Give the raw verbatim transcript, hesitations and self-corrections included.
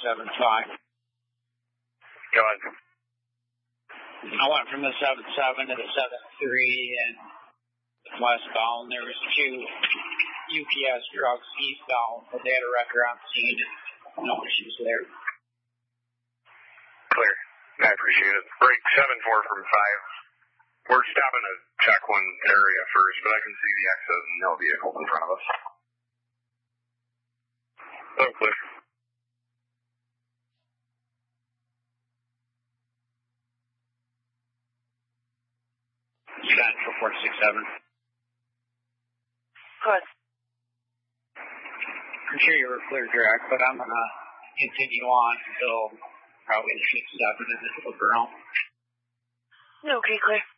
seven five. Go ahead. I went from the seven seven to the seven three and westbound. There was two U P S trucks eastbound, but they had a wrecker on scene. No issues there. Clear. I appreciate it. Break seven four from five. We're stopping to check one area first, but I can see the exit and no vehicles in front of us. So clear. You got it for four six seven. Good. I'm sure you were clear direct, but I'm going to continue on until probably the six seven and the flip around. Okay, clear.